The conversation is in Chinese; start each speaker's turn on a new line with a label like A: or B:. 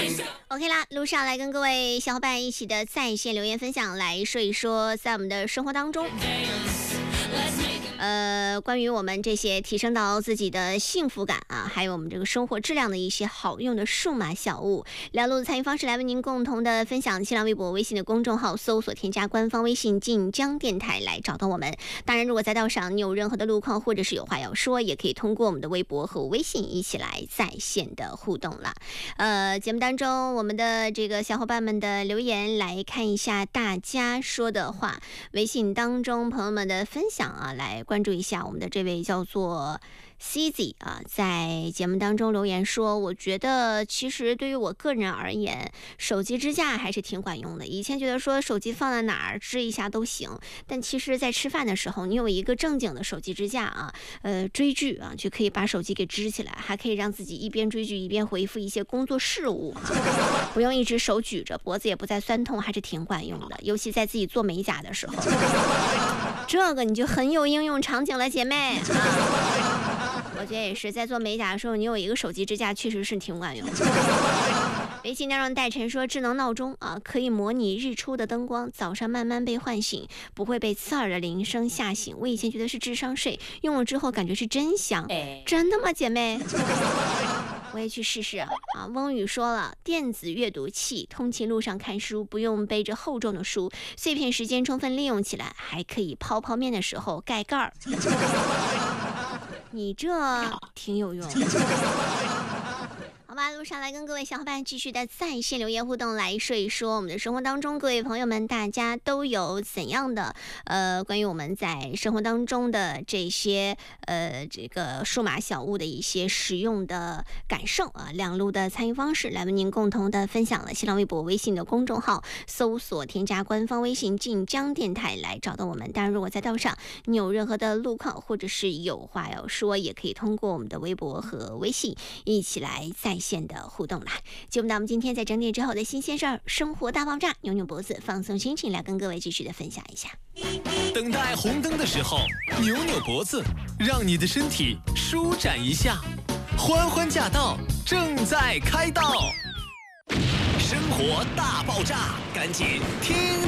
A: OK 啦，路上来跟各位小伙伴一起的在线留言分享，来说一说在我们的生活当中关于我们这些提升到自己的幸福感啊，还有我们这个生活质量的一些好用的数码小物，两路的参与方式来为您共同的分享。新浪微博、微信的公众号搜索添加官方微信晋江电台来找到我们。当然，如果在道上你有任何的路况或者是有话要说，也可以通过我们的微博和微信一起来在线的互动了。节目当中我们的这个小伙伴们的留言来看一下大家说的话，微信当中朋友们的分享啊，来关注一下。我们的这位叫做 CZ 啊，在节目当中留言说，我觉得其实对于我个人而言，手机支架还是挺管用的。以前觉得说手机放在哪儿支一下都行，但其实在吃饭的时候，你有一个正经的手机支架啊，追剧啊就可以把手机给支起来，还可以让自己一边追剧一边回复一些工作事务，不用一直手举着，脖子也不再酸痛，还是挺管用的。尤其在自己做美甲的时候，这个你就很有应用场景了，姐妹啊。我觉得也是，在做美甲的时候，你有一个手机支架，确实是挺管用的。微信当中戴晨说，智能闹钟啊，可以模拟日出的灯光，早上慢慢被唤醒，不会被刺耳的铃声吓醒。我以前觉得是智商税，用了之后感觉是真香。真的吗，姐妹？我也去试试啊！翁宇说了，电子阅读器，通勤路上看书不用背着厚重的书，碎片时间充分利用起来，还可以泡泡面的时候盖盖儿。你这挺有用。好吧，路上来跟各位小伙伴继续的在线留言互动，来说一说我们的生活当中，各位朋友们大家都有怎样的关于我们在生活当中的这些这个数码小物的一些使用的感受啊，两路的参与方式来为您共同的分享了。新浪微博、微信的公众号搜索添加官方微信晋江电台来找到我们。当然，如果在道上你有任何的路况或者是有话要说，也可以通过我们的微博和微信一起来在线的互动啦。节目到我们今天在整点之后的新鲜事儿，生活大爆炸，扭扭脖子放松心情，来跟各位继续的分享一下。
B: 等待红灯的时候，扭扭脖子，让你的身体舒展一下。欢欢驾到，正在开道。生活大爆炸，赶紧听